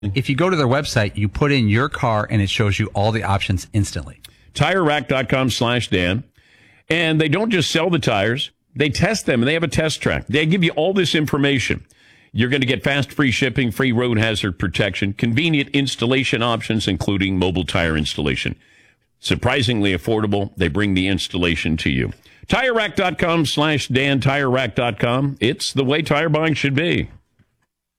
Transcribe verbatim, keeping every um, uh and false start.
If you go to their website, you put in your car and it shows you all the options instantly. TireRack.com slash Dan. And they don't just sell the tires. They test them and they have a test track. They give you all this information. You're going to get fast, free shipping, free road hazard protection, convenient installation options, including mobile tire installation. Surprisingly affordable. They bring the installation to you. TireRack.com slash Dan. TireRack dot com. It's the way tire buying should be.